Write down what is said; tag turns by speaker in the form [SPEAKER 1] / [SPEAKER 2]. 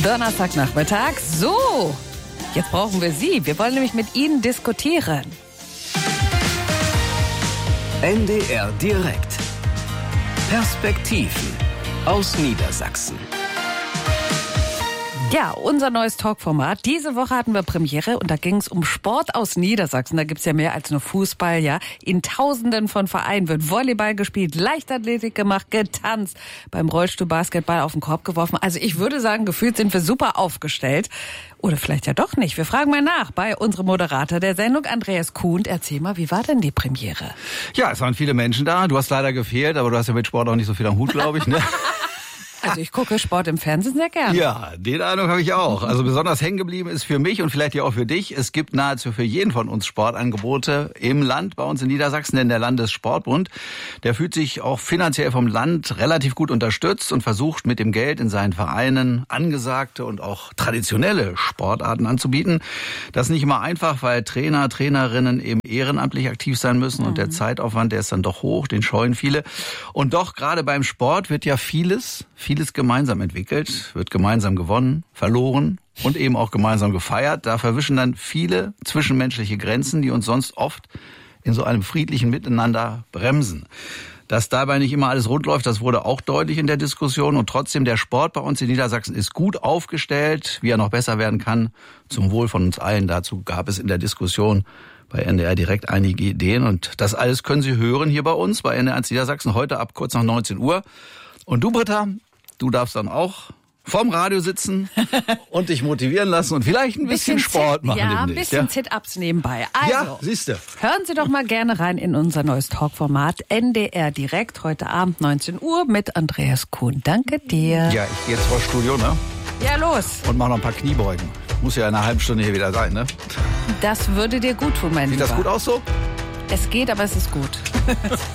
[SPEAKER 1] Donnerstagnachmittag. So, jetzt brauchen wir Sie. Wir wollen nämlich mit Ihnen diskutieren.
[SPEAKER 2] NDR direkt. Perspektiven aus Niedersachsen.
[SPEAKER 1] Ja, unser neues Talkformat. Diese Woche hatten wir Premiere und da ging es um Sport aus Niedersachsen. Da gibt's ja mehr als nur Fußball, ja. In Tausenden von Vereinen wird Volleyball gespielt, Leichtathletik gemacht, getanzt, beim Rollstuhlbasketball auf den Korb geworfen. Also ich würde sagen, gefühlt sind wir super aufgestellt. Oder vielleicht ja doch nicht. Wir fragen mal nach bei unserem Moderator der Sendung, Andreas Kuhn. Erzähl mal, wie war denn die Premiere?
[SPEAKER 3] Ja, es waren viele Menschen da. Du hast leider gefehlt, aber du hast ja mit Sport auch nicht so viel am Hut, glaube ich, ne?
[SPEAKER 1] Also ich gucke Sport im Fernsehen sehr gerne.
[SPEAKER 3] Ja, den Eindruck habe ich auch. Also besonders hängen geblieben ist für mich und vielleicht ja auch für dich. Es gibt nahezu für jeden von uns Sportangebote im Land, bei uns in Niedersachsen, denn der Landessportbund, der fühlt sich auch finanziell vom Land relativ gut unterstützt und versucht mit dem Geld in seinen Vereinen angesagte und auch traditionelle Sportarten anzubieten. Das ist nicht immer einfach, weil Trainer, Trainerinnen eben ehrenamtlich aktiv sein müssen und der Zeitaufwand, der ist dann doch hoch, den scheuen viele. Und doch gerade beim Sport wird ja vieles gemeinsam entwickelt, wird gemeinsam gewonnen, verloren und eben auch gemeinsam gefeiert. Da verwischen dann viele zwischenmenschliche Grenzen, die uns sonst oft in so einem friedlichen Miteinander bremsen. Dass dabei nicht immer alles rund läuft, das wurde auch deutlich in der Diskussion. Und trotzdem, der Sport bei uns in Niedersachsen ist gut aufgestellt, wie er noch besser werden kann, zum Wohl von uns allen. Dazu gab es in der Diskussion bei NDR direkt einige Ideen. Und das alles können Sie hören hier bei uns, bei NDR Niedersachsen, heute ab kurz nach 19 Uhr. Und du, Britta, du darfst dann auch vorm Radio sitzen und dich motivieren lassen und vielleicht ein bisschen Sport machen.
[SPEAKER 1] Ja, ein bisschen Sit-Ups nebenbei. Also,
[SPEAKER 3] ja, siehste.
[SPEAKER 1] Hören Sie doch mal gerne rein in unser neues Talkformat NDR direkt, heute Abend 19 Uhr mit Andreas Kuhn. Danke dir.
[SPEAKER 3] Ja, ich gehe jetzt vor Studio, ne?
[SPEAKER 1] Ja, los.
[SPEAKER 3] Und mach noch ein paar Kniebeugen. Muss ja in einer halben Stunde hier wieder sein, ne?
[SPEAKER 1] Das würde dir gut tun, mein Lieber.
[SPEAKER 3] Sieht das gut aus so?
[SPEAKER 1] Es geht, aber es ist gut.